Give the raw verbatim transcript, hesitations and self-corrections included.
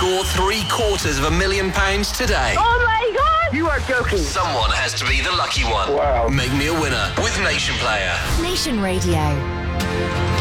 Score three quarters of a million pounds today. Oh my God! You are joking. Someone has to be the lucky one. Wow. Make me a winner with Nation Player. Nation Radio.